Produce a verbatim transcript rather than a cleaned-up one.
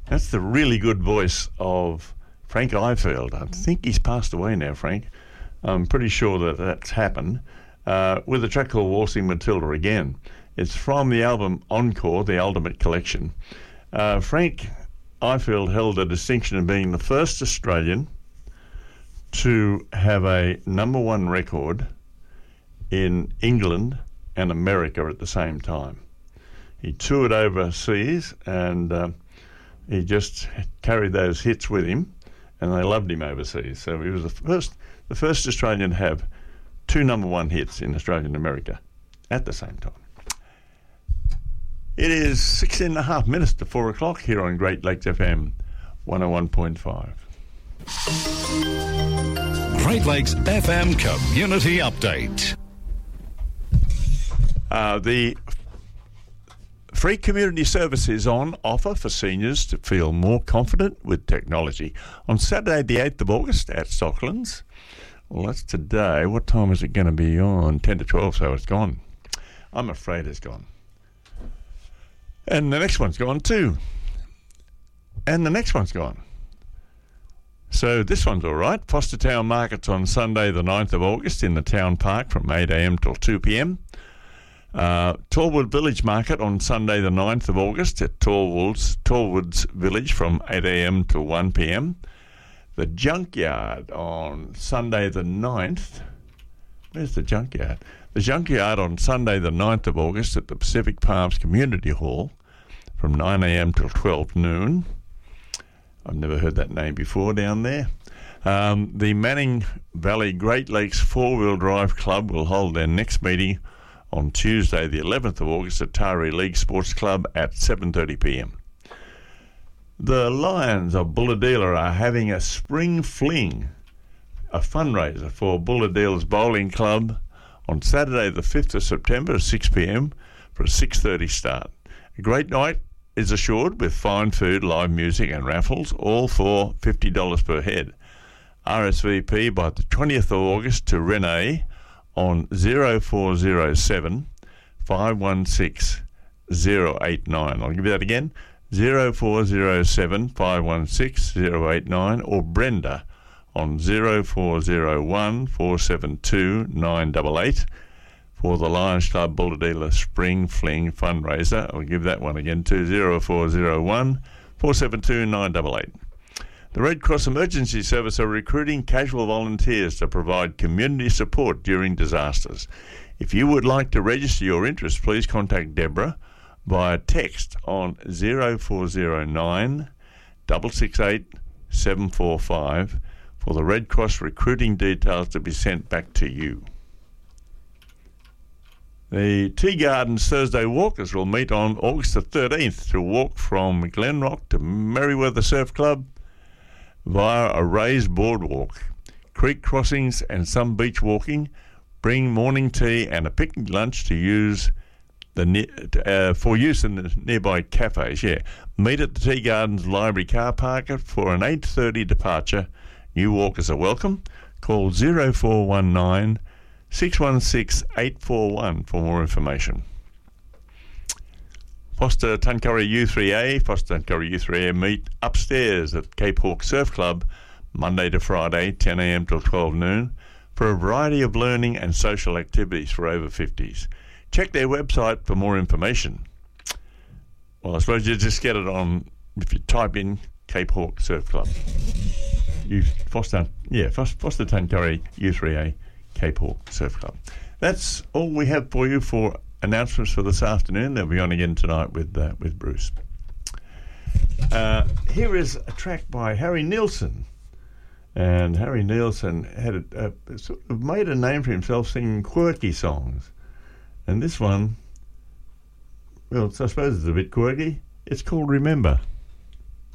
That's the really good voice of Frank Ifield. I think he's passed away now, Frank. I'm pretty sure that that's happened. Uh, with a track called Waltzing Matilda again. It's from the album Encore, the Ultimate Collection. Uh, Frank Ifield held the distinction of being the first Australian to have a number one record in England and America at the same time. He toured overseas and uh, he just carried those hits with him, and they loved him overseas. So he was the first, the first Australian to have two number one hits in Australia and America at the same time. It is sixteen and a half minutes to four o'clock here on Great Lakes F M one oh one point five. Great Lakes F M Community Update. Uh, the free community service is on offer for seniors to feel more confident with technology. On Saturday the eighth of August at Stocklands. Well, that's today. What time is it going to be on? ten to twelve, so it's gone. I'm afraid it's gone. And the next one's gone too. And the next one's gone. So this one's all right. Foster Town Market's on Sunday the ninth of August in the Town Park from eight a.m. till two p.m. Uh, Tallwood Village Market on Sunday the ninth of August at Tallwoods, Tallwoods Village from eight a.m. till one p.m. The Junkyard on Sunday the ninth. Where's the Junkyard? The Junkyard on Sunday the ninth of August at the Pacific Palms Community Hall from nine a.m. till twelve noon. I've never heard that name before down there. Um, the Manning Valley Great Lakes Four-Wheel Drive Club will hold their next meeting on Tuesday the eleventh of August at Taree League Sports Club at seven thirty p.m. The Lions of Bulahdelah are having a spring fling, a fundraiser for Bulahdelah's Bowling Club on Saturday the fifth of September at six p.m. for a six thirty start. A great night is assured with fine food, live music and raffles, all for fifty dollars per head. R S V P by the twentieth of August to Renee on zero four zero seven, five one six, zero eight nine. I'll give you that again, zero four zero seven, five one six, zero eight nine, or Brenda on zero four zero one, four seven two, nine eight eight for the Lions Club Bulahdelah Spring Fling fundraiser. I'll give that one again to zero four zero one, four seven two, nine eight eight. The Red Cross Emergency Service are recruiting casual volunteers to provide community support during disasters. If you would like to register your interest, please contact Deborah via text on zero four zero nine, six six eight, seven four five for the Red Cross recruiting details to be sent back to you. The Tea Gardens Thursday Walkers will meet on August the thirteenth to walk from Glenrock to Merriweather Surf Club via a raised boardwalk, creek crossings and some beach walking. Bring morning tea and a picnic lunch to use the uh, for use in the nearby cafes. Yeah, meet at the Tea Gardens Library car park for an eight thirty departure. New walkers are welcome. Call zero four one nine, six one six, eight four one for more information. Foster Tuncurry U three A, Foster Tuncurry U three A meet upstairs at Cape Hawke Surf Club Monday to Friday, ten a.m. till twelve noon, for a variety of learning and social activities for over fifties. Check their website for more information. Well, I suppose you just get it on, if you type in Cape Hawke Surf Club. You Foster, yeah, Foster Tuncurry U three A, Cape Hawke Surf Club. That's all we have for you for announcements for this afternoon. They'll be on again tonight with uh, with Bruce. Uh, here is a track by Harry Nilsson. And Harry Nilsson had a, a, sort of made a name for himself singing quirky songs. And this one, well, I suppose it's a bit quirky. It's called Remember.